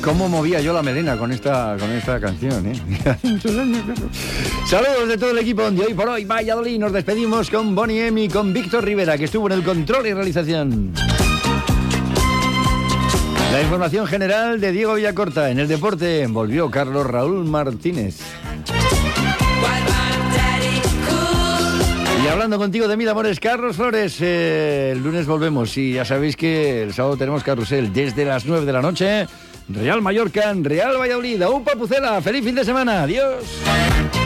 ¿Cómo movía yo la melena con esta canción, eh? Saludos de todo el equipo de Hoy por Hoy Valladolid. Nos despedimos con Bonnie M y con Víctor Rivera, que estuvo en el control y realización. La información general de Diego Villacorta. En el deporte volvió Carlos Raúl Martínez. Y hablando contigo de mil amores, Carlos Flores. El lunes volvemos y ya sabéis que el sábado tenemos carrusel desde las 9 de la noche. Real Mallorca, Real Valladolid, UPA Pucela. Feliz fin de semana. Adiós.